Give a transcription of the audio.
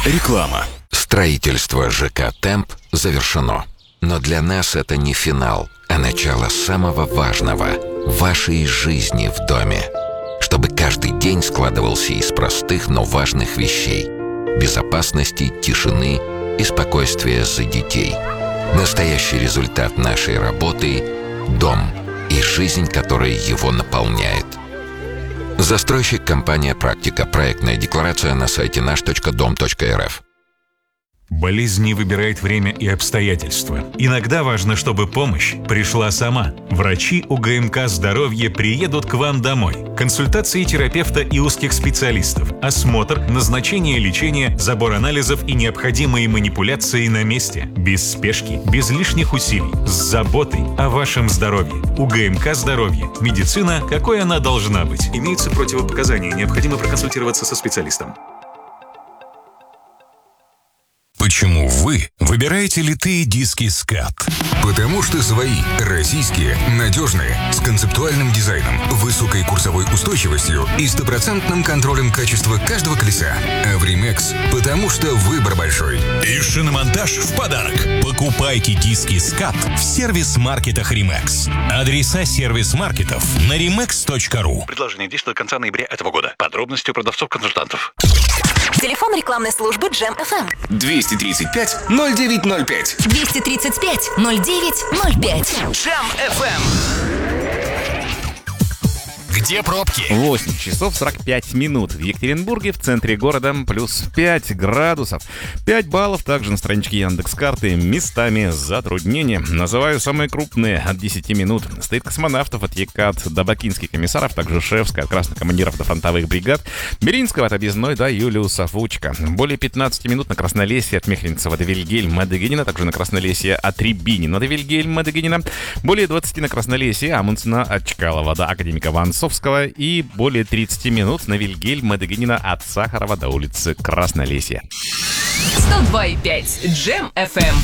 Реклама. Строительство ЖК «Темп» завершено. Но для нас это не финал, а начало самого важного – вашей жизни в доме. Чтобы каждый день складывался из простых, но важных вещей – безопасности, тишины и спокойствия за детей. Настоящий результат нашей работы – дом и жизнь, которая его наполняет. Застройщик компания «Практика». Проектная декларация на сайте наш.дом.рф. Болезнь не выбирает время и обстоятельства. Иногда важно, чтобы помощь пришла сама. Врачи УГМК «Здоровье» приедут к вам домой. Консультации терапевта и узких специалистов, осмотр, назначение лечения, забор анализов и необходимые манипуляции на месте. Без спешки, без лишних усилий, с заботой о вашем здоровье. УГМК «Здоровье». Медицина, какой она должна быть. Имеются противопоказания, необходимо проконсультироваться со специалистом. Почему вы выбираете литые диски «Скат»? Потому что свои, российские, надежные, с концептуальным дизайном, высокой курсовой устойчивостью и стопроцентным контролем качества каждого колеса. А в Римекс, потому что выбор большой. И шиномонтаж в подарок. Покупайте диски «Скат» в сервис-маркетах Римекс. Адреса сервис-маркетов на rimex.ru. Предложение действует до конца ноября этого года. Подробности у продавцов-консультантов. Телефон рекламной службы Джем FM. 235-0905. 235-0905. Джем FM. Где пробки? 8 часов 45 минут. В Екатеринбурге, в центре города, плюс 5 градусов. 5 баллов также на страничке Яндекс.Карты. Местами затруднения. Называю самые крупные от 10 минут. Стоит космонавтов от ЕКАТ до Бакинских комиссаров, также Шефска от красных командиров до фронтовых бригад, Беринского от объездной до Юлиуса Фучка. Более 15 минут на Краснолесье от Мехлинцева до Вильгельма Дегенина, также на Краснолесье от Рябинина до Вильгельма Дегенина. Более 20 на Краснолесье Амундсена от Чкалова до Академика Ванцовского и более 30 минут на Вильгельма Дегенина от Сахарова до улицы Краснолесья. 102,5 Джем FM.